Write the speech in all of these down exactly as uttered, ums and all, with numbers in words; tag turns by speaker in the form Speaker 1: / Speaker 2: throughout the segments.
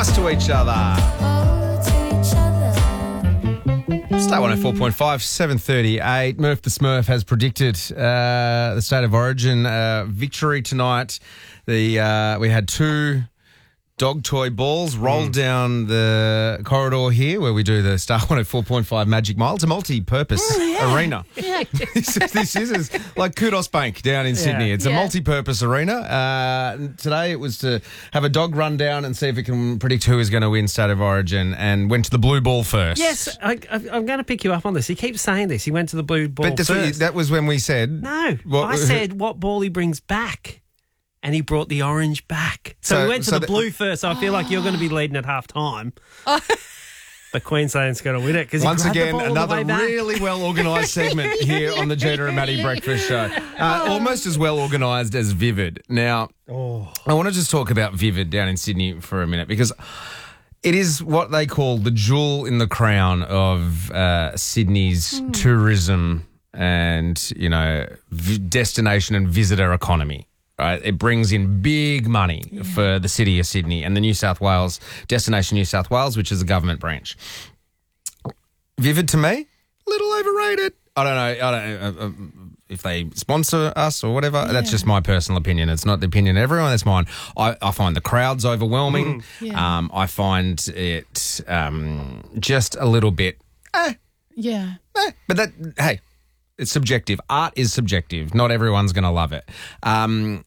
Speaker 1: nice to each other. Star one oh four point five, seven thirty-eight. Murph the Smurf has predicted uh, the State of Origin uh, victory tonight. The uh, we had two dog toy balls rolled mm. down the corridor here where we do the Star one oh four point five Magic Mile. It's a multi-purpose
Speaker 2: oh, yeah.
Speaker 1: arena.
Speaker 2: Yeah.
Speaker 1: this, is, this is like Kudos Bank down in yeah. Sydney. It's yeah. a multi-purpose arena. Uh, today it was to have a dog run down and see if it can predict who is going to win State of Origin, and went to the blue ball first.
Speaker 2: Yes, I, I'm going to pick you up on this. He keeps saying this. He went to the blue ball
Speaker 1: but
Speaker 2: first.
Speaker 1: You, that was when we said...
Speaker 2: No, what, I said what ball he brings back. And he brought the orange back. So, so we went to so the, the blue first. So I feel like you're going to be leading at half time. But Queensland's going to win it.
Speaker 1: Once again, another really well organised segment here on the Gina and Maddie Breakfast Show. Uh, almost as well organised as Vivid. Now, oh. I want to just talk about Vivid down in Sydney for a minute, because it is what they call the jewel in the crown of uh, Sydney's mm. tourism and, you know, v- destination and visitor economy. Right, it brings in big money yeah. for the city of Sydney and the New South Wales, Destination New South Wales, which is a government branch. Vivid to me, a little overrated. I don't know. I don't know uh, if they sponsor us or whatever. Yeah. That's just my personal opinion. It's not the opinion of everyone. That's mine. I, I find the crowds overwhelming.
Speaker 2: Mm. Yeah.
Speaker 1: Um, I find it um, just a little bit. Eh,
Speaker 3: yeah.
Speaker 1: Eh. But that, hey, it's subjective. Art is subjective. Not everyone's going to love it. Um,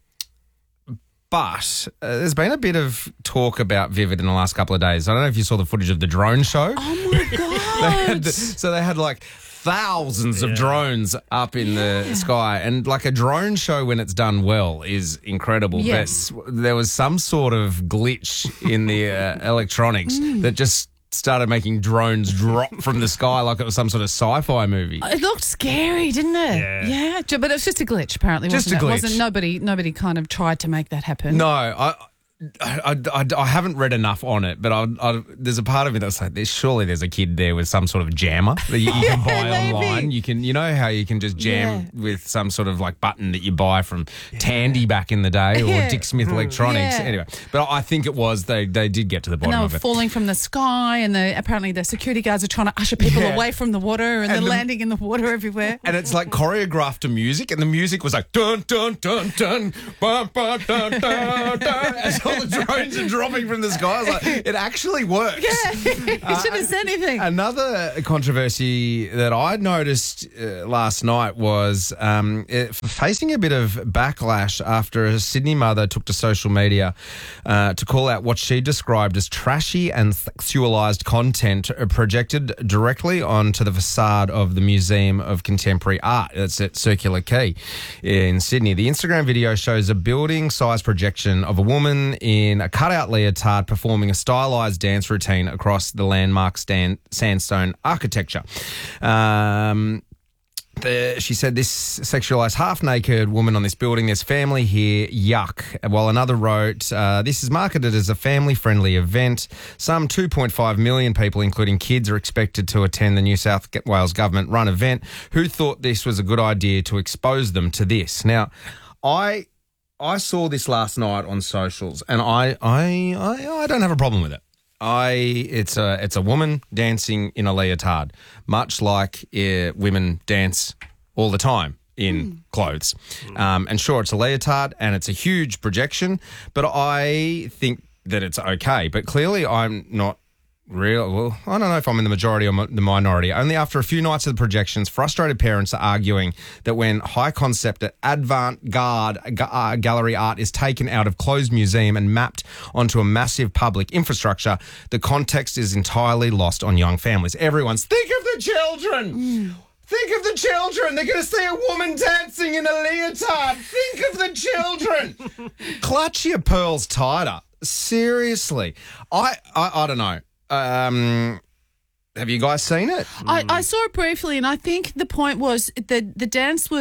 Speaker 1: but uh, there's been a bit of talk about Vivid in the last couple of days. I don't know if you saw the footage of the drone show.
Speaker 3: Oh, my God.
Speaker 1: they had the, so they had like thousands yeah. of drones up in yeah. the sky. And like a drone show, when it's done well, is incredible.
Speaker 3: Yes.
Speaker 1: But there was some sort of glitch in the uh, electronics mm. that just started making drones drop from the sky like it was some sort of sci-fi movie.
Speaker 3: It looked scary, didn't it?
Speaker 1: Yeah.
Speaker 3: yeah but it was just a glitch, apparently.
Speaker 1: Just
Speaker 3: wasn't
Speaker 1: a
Speaker 3: it?
Speaker 1: glitch.
Speaker 3: Wasn't nobody? Nobody kind of tried to make that happen.
Speaker 1: No, I. I, I, I haven't read enough on it, but I, I, there's a part of me that's like, there's, surely there's a kid there with some sort of jammer that you, you
Speaker 3: yeah,
Speaker 1: can buy
Speaker 3: maybe.
Speaker 1: online. You can, you know how you can just jam yeah. with some sort of like button that you buy from yeah. Tandy back in the day, or
Speaker 3: yeah.
Speaker 1: Dick Smith Electronics.
Speaker 3: Yeah.
Speaker 1: Anyway, but I think it was they they did get to the bottom
Speaker 3: and they were
Speaker 1: of it.
Speaker 3: falling from the sky, and the, apparently the security guards are trying to usher people yeah. away from the water, and, and they're the, landing in the water everywhere.
Speaker 1: And it's like choreographed to music, and the music was like dun dun dun dun bum, bum, dun dun dun, as all the drones are dropping from the sky. I was like, it actually works.
Speaker 3: Yeah, you uh, shouldn't have said anything.
Speaker 1: Another controversy that I noticed uh, last night was um, it, facing a bit of backlash after a Sydney mother took to social media uh, to call out what she described as trashy and sexualised content projected directly onto the facade of the Museum of Contemporary Art. That's at Circular Quay in Sydney. The Instagram video shows a building-sized projection of a woman in a cutout leotard performing a stylised dance routine across the landmark stand, sandstone architecture. Um, the, she said, this sexualised half-naked woman on this building, there's family here, yuck. While another wrote, uh, this is marketed as a family-friendly event. Some two point five million people, including kids, are expected to attend the New South Wales government-run event. Who thought this was a good idea to expose them to this? Now, I... I saw this last night on socials, and I, I, I, I don't have a problem with it. I, it's a, it's a woman dancing in a leotard, much like uh, women dance all the time in mm. clothes. Um, and sure, it's a leotard and it's a huge projection, but I think that it's okay. But clearly, I'm not. Real well, I don't know if I'm in the majority or the minority. Only after a few nights of the projections, frustrated parents are arguing that when high concept avant-garde uh, gallery art is taken out of closed museum and mapped onto a massive public infrastructure, the context is entirely lost on young families. Everyone's, think of the children! Mm. Think of the children. They're going to see a woman dancing in a leotard. Think of the children. Clutch your pearls tighter. Seriously. I, I, I don't know. Um, have you guys seen it?
Speaker 3: I, I saw it briefly, and I think the point was that the dance was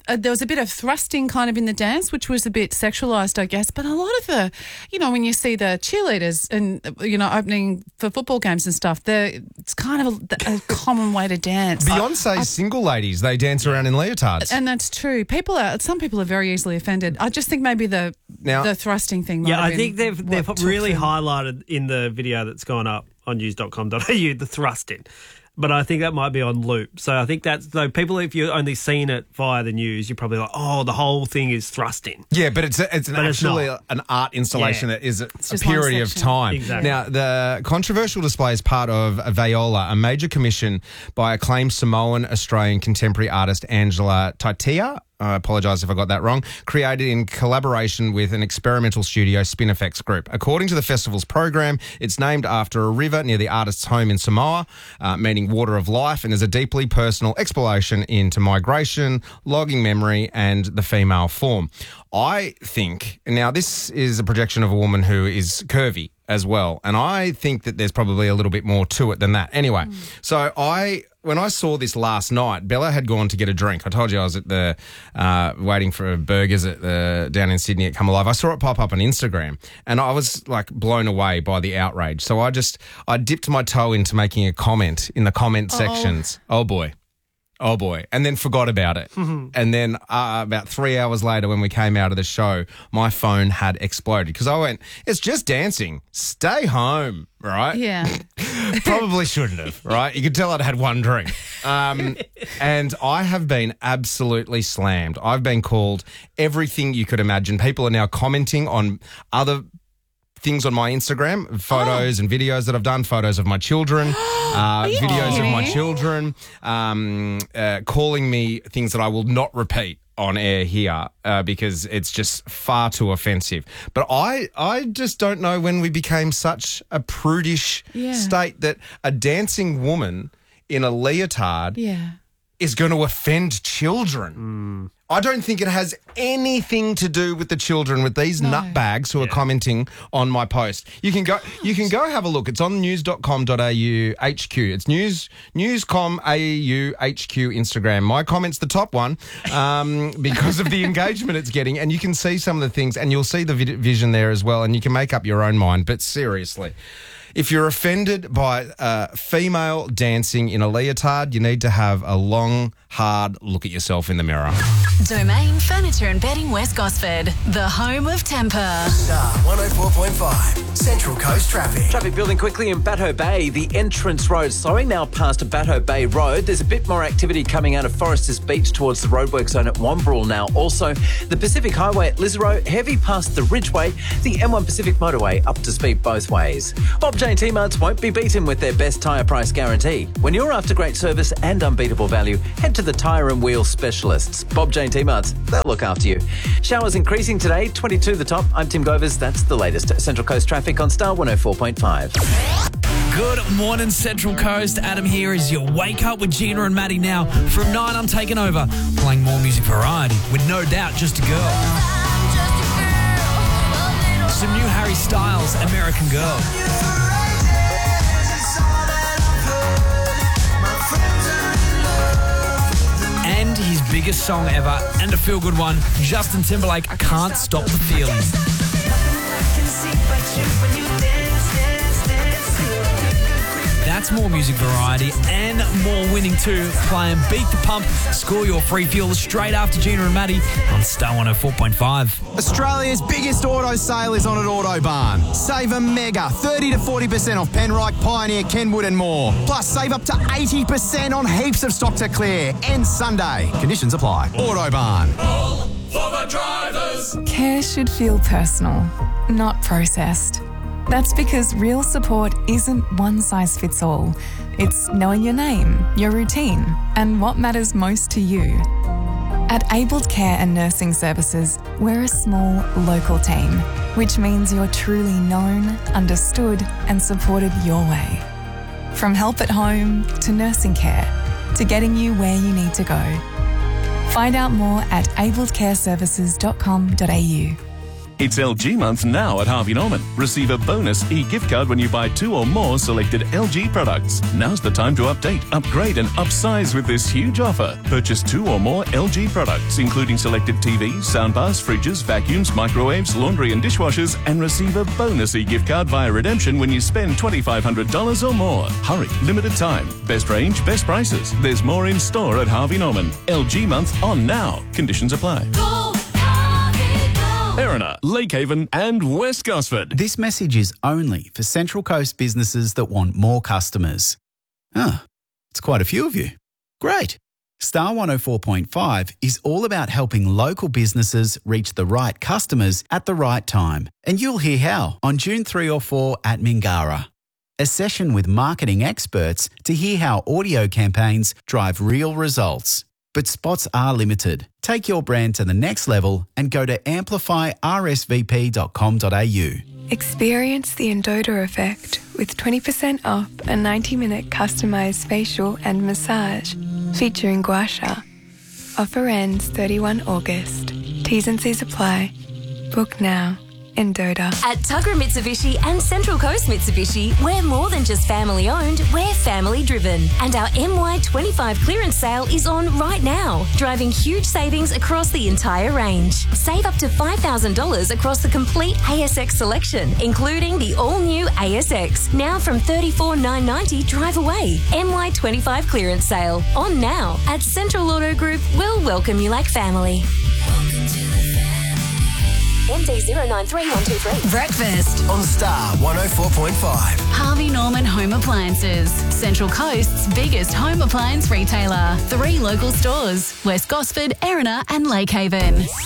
Speaker 3: uh, there was a bit of thrusting kind of in the dance, which was a bit sexualised, I guess. But a lot of the, you know, when you see the cheerleaders and, you know, opening for football games and stuff, it's kind of a, a common way to dance.
Speaker 1: Beyonce's I, I, single ladies, they dance around in leotards.
Speaker 3: And that's true. People are, some people are very easily offended. I just think maybe the now, the thrusting thing might
Speaker 2: Yeah,
Speaker 3: have
Speaker 2: I think they've, they've really
Speaker 3: them.
Speaker 2: highlighted in the video that's gone up on news dot com dot a u the thrusting. But I think that might be on loop. So I think that's, so people, if you're only seeing it via the news, you're probably like, oh, the whole thing is thrusting.
Speaker 1: Yeah, but it's a, it's an
Speaker 2: But it's
Speaker 1: actually
Speaker 2: not.
Speaker 1: an art installation
Speaker 2: Yeah.
Speaker 1: that is a, a
Speaker 3: just one
Speaker 1: period of
Speaker 3: section.
Speaker 1: time.
Speaker 2: Exactly.
Speaker 1: Now, the controversial display is part of Viola, a major commission by acclaimed Samoan Australian contemporary artist Angela Taitia. I apologise if I got that wrong, created in collaboration with an experimental studio, Spin Effects Group. According to the festival's program, it's named after a river near the artist's home in Samoa, uh, meaning water of life, and is a deeply personal exploration into migration, logging memory, and the female form. I think, now this is a projection of a woman who is curvy as well, and I think that there's probably a little bit more to it than that. Anyway, mm. so I... When I saw this last night, Bella had gone to get a drink. I told you I was at the uh, waiting for burgers at the down in Sydney at Come Alive. I saw it pop up on Instagram, and I was like blown away by the outrage. So I just I dipped my toe into making a comment in the comment
Speaker 3: oh.
Speaker 1: sections. Oh boy. Oh, boy. And then forgot about it.
Speaker 2: Mm-hmm.
Speaker 1: And then uh, about three hours later when we came out of the show, my phone had exploded because I went, it's just dancing. Stay home, right?
Speaker 3: Yeah.
Speaker 1: Probably shouldn't have, right? You could tell I'd had one drink. Um, and I have been absolutely slammed. I've been called everything you could imagine. People are now commenting on other things on my Instagram, photos oh. and videos that I've done, photos of my children, uh, videos
Speaker 3: kidding?
Speaker 1: of my children, um, uh, calling me things that I will not repeat on air here uh, because it's just far too offensive. But I, I just don't know when we became such a prudish
Speaker 3: yeah.
Speaker 1: state that a dancing woman in a leotard
Speaker 3: yeah.
Speaker 1: is going to offend children.
Speaker 2: Mm.
Speaker 1: I don't think it has anything to do with the children, with these
Speaker 3: No.
Speaker 1: nutbags who
Speaker 2: Yeah.
Speaker 1: are commenting on my post. You can go you can go have a look. It's on news dot com dot a u H Q. It's news news dot com A U H Q Instagram. My comment's the top one um, because of the engagement it's getting, and you can see some of the things, and you'll see the vid- vision there as well, and you can make up your own mind. But seriously, if you're offended by uh, female dancing in a leotard, you need to have a long, hard look at yourself in the mirror.
Speaker 4: Domain Furniture and Bedding West Gosford, the home of temper.
Speaker 5: Star one oh four point five, Central Coast Traffic.
Speaker 6: Traffic building quickly in Batho Bay. The entrance road slowing now past Batho Bay Road. There's a bit more activity coming out of Foresters Beach towards the roadwork zone at Wambrel now. Also, the Pacific Highway at Lisero, heavy past the Ridgeway. The M one Pacific Motorway up to speed both ways. Bob Jane T-Marts won't be beaten with their best tyre price guarantee. When you're after great service and unbeatable value, head to the Tyre and Wheel Specialists. Bob Jane T-Marts, they'll look after you. Showers increasing today, twenty-two the top. I'm Tim Govers. That's the latest Central Coast traffic on Star one oh four point five.
Speaker 7: Good morning, Central Coast. Adam here as you wake up with Gina and Maddie now. From nine, I'm taking over, playing more music variety with No Doubt Just a Girl. Some new Harry Styles, American Girl. And his biggest song ever, and a feel-good one, Justin Timberlake, Can't Stop the Feeling. That's more music variety and more winning too. Playing Beat the Pump, score your free fuel straight after Gina and Maddie on Star one oh four point five.
Speaker 8: Australia's biggest auto sale is on at Autobarn. Save a mega thirty to forty percent off Penrite, Pioneer, Kenwood and more. Plus save up to eighty percent on heaps of stock to clear. And Sunday. Conditions apply. Autobarn.
Speaker 9: All for the drivers.
Speaker 10: Care should feel personal, not processed. That's because real support isn't one size fits all. It's knowing your name, your routine, and what matters most to you. At Abled Care and Nursing Services, we're a small, local team, which means you're truly known, understood, and supported your way. From help at home to nursing care to getting you where you need to go. Find out more at abled care services dot com dot a u.
Speaker 11: It's L G month now at Harvey Norman. Receive a bonus e-gift card when you buy two or more selected L G products. Now's the time to update, upgrade and upsize with this huge offer. Purchase two or more L G products, including selected T Vs, soundbars, fridges, vacuums, microwaves, laundry and dishwashers, and receive a bonus e-gift card via redemption when you spend twenty-five hundred dollars or more. Hurry, limited time. Best range, best prices. There's more in store at Harvey Norman. L G month on now. Conditions apply.
Speaker 9: Go, Harvey, go.
Speaker 11: Erina, Lakehaven and West Gosford.
Speaker 12: This message is only for Central Coast businesses that want more customers. Ah, it's quite a few of you. Great. Star one oh four point five is all about helping local businesses reach the right customers at the right time. And you'll hear how on June third or fourth at Mingara. A session with marketing experts to hear how audio campaigns drive real results. But spots are limited. Take your brand to the next level and go to amplify r s v p dot com dot a u.
Speaker 13: Experience the Endota effect with twenty percent off a ninety minute customised facial and massage featuring gua sha. Offer ends thirty-first August. T's and C's apply. Book now. Endota.
Speaker 4: At Tuggerah Mitsubishi and Central Coast Mitsubishi, we're more than just family owned, we're family driven. And our M Y twenty-five clearance sale is on right now, driving huge savings across the entire range. Save up to five thousand dollars across the complete A S X selection, including the all-new A S X, now from thirty-four thousand nine hundred ninety dollars drive away. M Y twenty-five clearance sale, on now. At Central Auto Group, we'll welcome you like family. M D zero nine three one two three.
Speaker 5: Breakfast on Star one oh four point five.
Speaker 14: Harvey Norman Home Appliances, Central Coast's biggest home appliance retailer. Three local stores, West Gosford, Erina and Lakehaven.